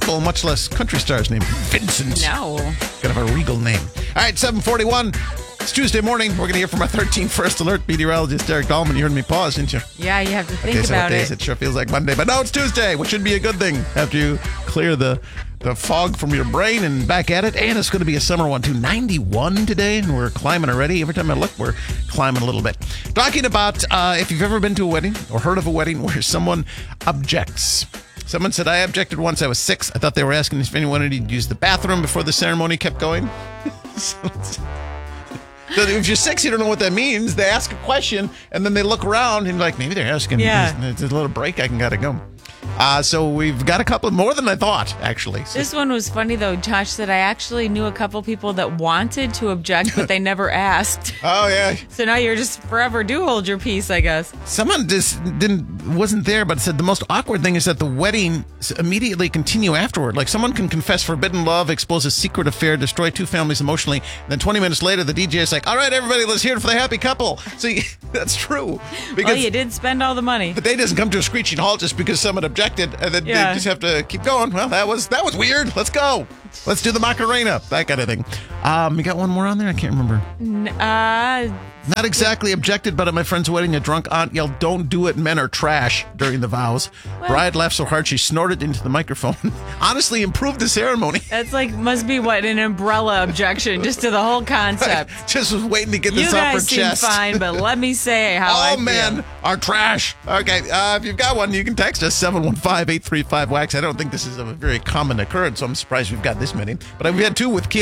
people, much less country stars named Vincent. No. Kind of a regal name. All right, 7:41. It's Tuesday morning. We're going to hear from our 13th first alert meteorologist, Derek Dahlman. You heard me pause, didn't you? Yeah, you have to think So what about day it. is it? Sure feels like Monday, but no, it's Tuesday, which should be a good thing after you clear the fog from your brain and back at it. And it's going to be a summer one, too. 91 today, and we're climbing already. Every time I look, we're climbing a little bit. Talking about if you've ever been to a wedding or heard of a wedding where someone objects. Someone said, I objected once. I was 6. I thought they were asking if anyone wanted to use the bathroom before the ceremony kept going. So if you're 6, you don't know what that means. They ask a question, and then they look around, and like, maybe they're asking, there's a little break, I can gotta go. So we've got a couple more than I thought, actually. So, This one was funny, though. Josh said, I actually knew a couple people that wanted to object, but they never asked. oh, yeah. So now you're just forever do hold your peace, I guess. Someone just wasn't there, but said the most awkward thing is that the wedding immediately continue afterward. Like, someone can confess forbidden love, expose a secret affair, destroy 2 families emotionally, and then 20 minutes later, the DJ is like, all right, everybody, let's hear it for the happy couple. See, that's true. Well, you did spend all the money. The day doesn't come to a screeching halt just because someone objected, and then they just have to keep going. Well, that was weird. Let's go. Let's do the Macarena. That kind of thing. You got one more on there? I can't remember. Not exactly objected, but at my friend's wedding, a drunk aunt yelled, "Don't do it, men are trash," during the vows. Well, Bride laughed so hard she snorted into the microphone. Honestly, improved the ceremony. That's must be an umbrella objection just to the whole concept. Just was waiting to get this You off her guys seem chest. fine, but let me say how I All feel. men are trash. Okay, if you've got one, you can text us 715-835-WAX. I don't think this is a very common occurrence, so I'm surprised we've got this many. But we've had 2 with kids.